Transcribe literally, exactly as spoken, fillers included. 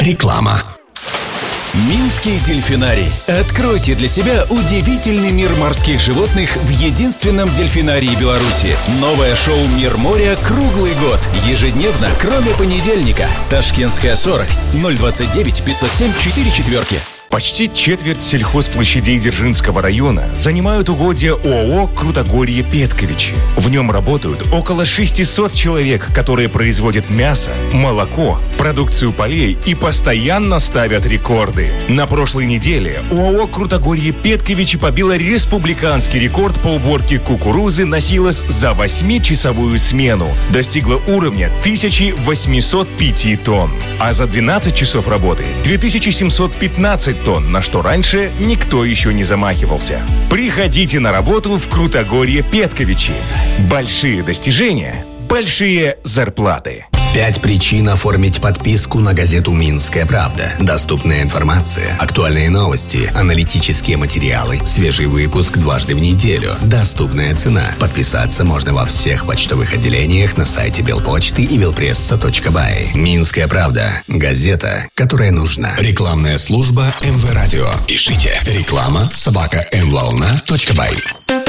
Реклама. Минский дельфинарий. Откройте для себя удивительный мир морских животных в единственном дельфинарии Беларуси. Новое шоу «Мир моря» круглый год. Ежедневно, кроме понедельника. Ташкентская, сорок, ноль двадцать девять пятьсот семь четыре четверки. Почти четверть сельхозплощадей Дзержинского района занимают угодья ООО «Крутогорье Петковичи». В нем работают около шестьсот человек, которые производят мясо, молоко, продукцию полей и постоянно ставят рекорды. На прошлой неделе ООО «Крутогорье Петковичи» побила республиканский рекорд по уборке кукурузы на силос за восьмичасовую смену. Достигла уровня тысяча восемьсот пять тонн. А за двенадцать часов работы – две тысячи семьсот пятнадцать тонн, на что раньше никто еще не замахивался. Приходите на работу в Крутогорье Петковичи. Большие достижения, большие зарплаты. Пять причин оформить подписку на газету «Минская правда». Доступная информация, актуальные новости, аналитические материалы, свежий выпуск дважды в неделю, доступная цена. Подписаться можно во всех почтовых отделениях на сайте Белпочты и белпресса точка бай. «Минская правда» – газета, которая нужна. Рекламная служба эм вэ радио. Пишите реклама собака эм волна точка бай.